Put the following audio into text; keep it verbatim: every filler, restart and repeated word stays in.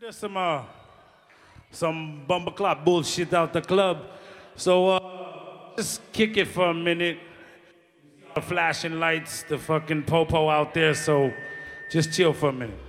Just some uh, some bumbleclot bullshit out the club. So uh, just kick it for a minute. The flashing lights, the fucking popo out there. So just chill for a minute.